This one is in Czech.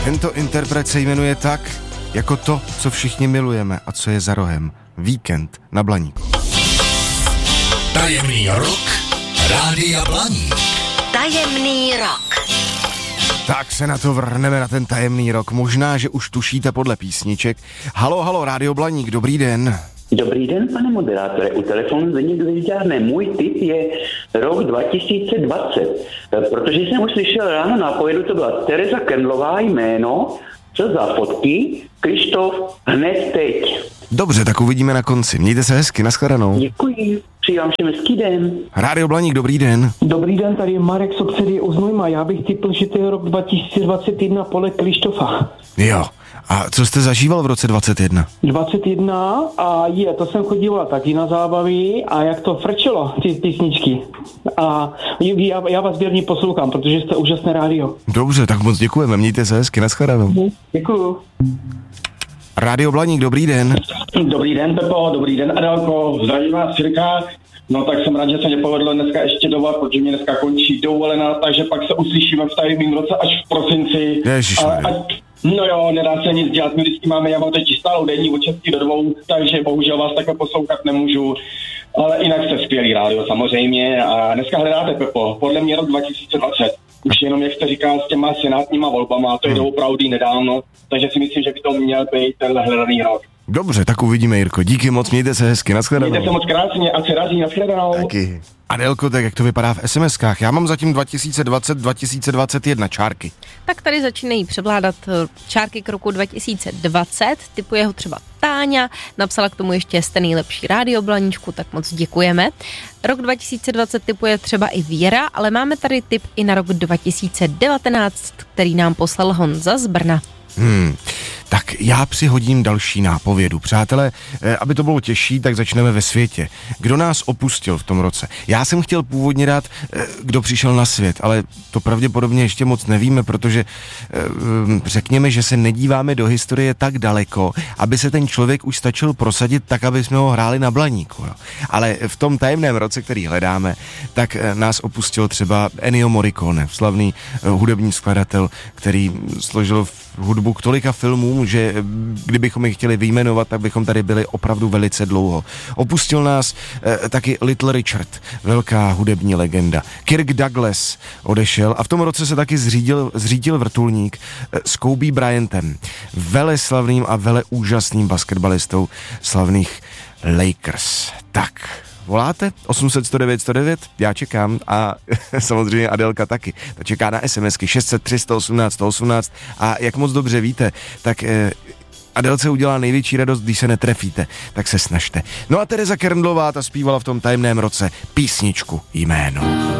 Tento interpret se jmenuje tak, jako to, co všichni milujeme a co je za rohem. Víkend na Blaníku. Tajemný rok Rádia Blaník. Tajemný rok. Tak se na to vrhneme, na ten tajemný rok. Možná, že už tušíte podle písniček. Halo, Rádio Blaník, dobrý den. Dobrý den, pane moderátore, u telefonu Zdeněk Hvězdárne. Můj tip je rok 2020, protože jsem už slyšel ráno na pojedu, to byla Tereza Kendlová jméno, co za fotky, Krištof hned teď. Dobře, tak uvidíme na konci. Mějte se hezky, nashledanou. Děkuji, přeji vám všem hezký den. Rádio Blaník, dobrý den. Dobrý den, tady je Marek z obsedy Uznojma. Já bych tipl, že to je rok 2021 podle Krištofa. Jo, a co jste zažíval v roce 2021? 21 a to jsem chodila taky na zábavy a jak to frčelo, ty písničky. A já vás věrně poslouchám, protože jste úžasné rádio. Dobře, tak moc děkujeme, mějte se hezky, nashledanou. Děkuju. Rádio Blaník, dobrý den. Dobrý den, Pepo, dobrý den, Adelko, zdravím vás, Jirka. No tak jsem rád, že se mě povedlo dneska ještě dovolat, protože mě dneska končí dovolená, takže pak se uslyšíme v tajemným roce až v prosinci. No jo, nedá se nic dělat, my vždycky máme, já mám teď stálou denní od 6 do 2, takže bohužel vás takhle poslouchat nemůžu. Ale jinak jste skvělý rádio samozřejmě a dneska hledáte, Pepo, podle mě rok 2020. Už jenom, jak jste říkal, s těma senátníma volbama, to je doopravdy nedávno, takže si myslím, že by to měl být tenhle hledaný rok. Dobře, tak uvidíme, Jirko. Díky moc, mějte se hezky, nashledanou. Mějte se moc krásně a se razí, nashledanou. Taky. Adelko, tak jak to vypadá v SMS-kách? Já mám zatím 2020-2021 čárky. Tak tady začínají převládat čárky k roku 2020, typuje ho třeba Táňa, napsala k tomu ještě jste nejlepší rádio Blaníčku, tak moc děkujeme. Rok 2020 typuje třeba i Věra, ale máme tady tip i na rok 2019, který nám poslal Honza z Brna. Tak já přihodím další nápovědu. Přátelé, aby to bylo těžší, tak začneme ve světě. Kdo nás opustil v tom roce? Já jsem chtěl původně dát, kdo přišel na svět, ale to pravděpodobně ještě moc nevíme, protože řekněme, že se nedíváme do historie tak daleko, aby se ten člověk už stačil prosadit tak, aby jsme ho hráli na Blaníku. Jo. Ale v tom tajemném roce, který hledáme, tak nás opustil třeba Ennio Morricone, slavný hudební skladatel, který složil hudbu k tolika filmům, že kdybychom je chtěli vyjmenovat, tak bychom tady byli opravdu velice dlouho. Opustil nás taky Little Richard, velká hudební legenda. Kirk Douglas odešel a v tom roce se taky zřídil vrtulník s Kobe Bryantem, veleslavným a veleúžasným basketbalistou slavných Lakers. Tak, voláte? 800 109 109, já čekám a samozřejmě Adelka taky. Ta čeká na SMSky 600 318 118 a jak moc dobře víte, tak Adelce udělá největší radost, když se netrefíte, tak se snažte. No a Tereza Kendlová, ta zpívala v tom tajemném roce písničku Jméno.